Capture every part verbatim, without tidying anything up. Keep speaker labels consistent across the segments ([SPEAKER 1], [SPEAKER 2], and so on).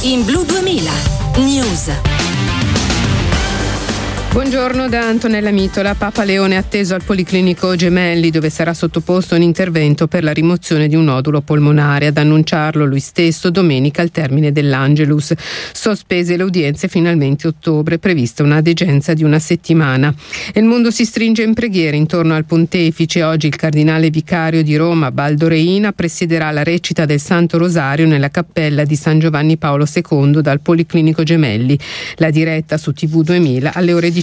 [SPEAKER 1] In Blu duemila News.
[SPEAKER 2] Buongiorno da Antonella Mitola. Papa Leone è atteso al Policlinico Gemelli, dove sarà sottoposto a un intervento per la rimozione di un nodulo polmonare. Ad annunciarlo lui stesso domenica al termine dell'Angelus. Sospese le udienze finalmente ottobre, prevista una degenza di una settimana. E il mondo si stringe in preghiera intorno al pontefice. Oggi il cardinale vicario di Roma, Baldo Reina, presiderà la recita del Santo Rosario nella cappella di San Giovanni Paolo secondo dal Policlinico Gemelli. La diretta su T V duemila alle ore diciotto.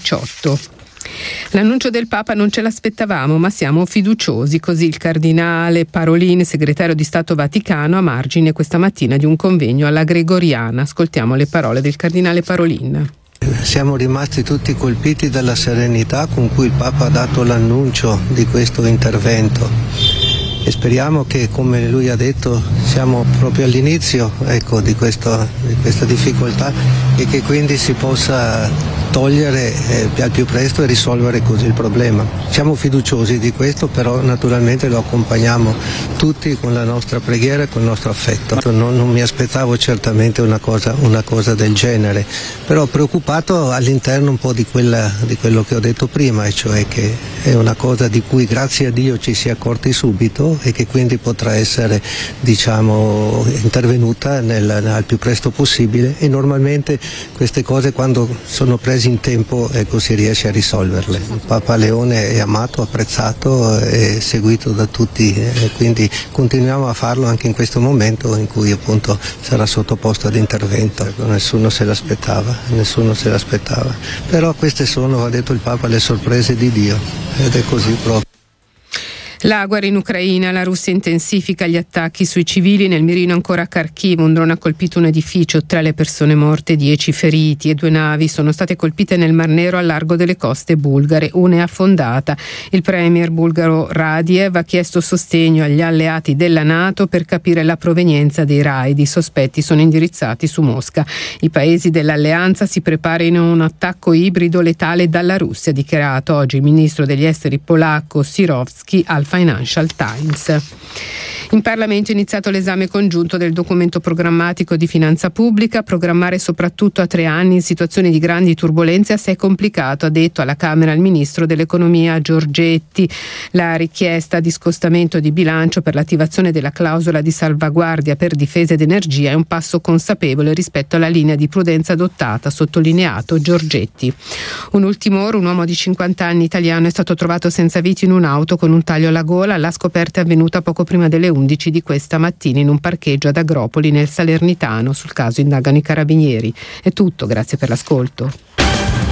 [SPEAKER 2] L'annuncio del Papa non ce l'aspettavamo, ma siamo fiduciosi, così il cardinale Parolin, segretario di Stato Vaticano, a margine questa mattina di un convegno alla Gregoriana. Ascoltiamo le parole del cardinale Parolin.
[SPEAKER 3] Siamo rimasti tutti colpiti dalla serenità con cui il Papa ha dato l'annuncio di questo intervento. E speriamo che, come lui ha detto, siamo proprio all'inizio ecco, di, questo, di questa difficoltà e che quindi si possa togliere eh, al più presto e risolvere così il problema. Siamo fiduciosi di questo, però naturalmente lo accompagniamo tutti con la nostra preghiera e con il nostro affetto. Non, non mi aspettavo certamente una cosa, una cosa del genere, però preoccupato all'interno un po' di, quella, di quello che ho detto prima, e cioè che è una cosa di cui grazie a Dio ci si è accorti subito e che quindi potrà essere diciamo intervenuta nel, al più presto possibile, e normalmente queste cose quando sono prese in tempo ecco, si riesce a risolverle. Il Papa Leone è amato, apprezzato e seguito da tutti, e quindi continuiamo a farlo anche in questo momento in cui appunto sarà sottoposto ad intervento. Nessuno se l'aspettava, nessuno se l'aspettava. Però queste sono, ha detto il Papa, le sorprese di Dio, ed è così proprio.
[SPEAKER 2] La guerra in Ucraina, la Russia intensifica gli attacchi sui civili. Nel mirino ancora Kharkiv, un drone ha colpito un edificio, tre le persone morte, dieci feriti, e due navi sono state colpite nel Mar Nero al largo delle coste bulgare, una è affondata. Il premier bulgaro Radiev ha chiesto sostegno agli alleati della NATO per capire la provenienza dei raid. I sospetti sono indirizzati su Mosca. I paesi dell'alleanza si preparano a un attacco ibrido letale dalla Russia, ha dichiarato oggi il ministro degli esteri polacco Sirowski al Financial Times. In Parlamento è iniziato l'esame congiunto del documento programmatico di finanza pubblica. Programmare soprattutto a tre anni in situazioni di grandi turbolenze è assai complicato, ha detto alla Camera il ministro dell'economia Giorgetti. La richiesta di scostamento di bilancio per l'attivazione della clausola di salvaguardia per difesa ed energia è un passo consapevole rispetto alla linea di prudenza adottata, sottolineato Giorgetti. Un ultimo ora, un uomo di cinquanta anni italiano è stato trovato senza vita in un'auto con un taglio alla gola. La scoperta è avvenuta poco prima delle undici di questa mattina in un parcheggio ad Agropoli nel Salernitano. Sul caso indagano i carabinieri. È tutto, grazie per l'ascolto.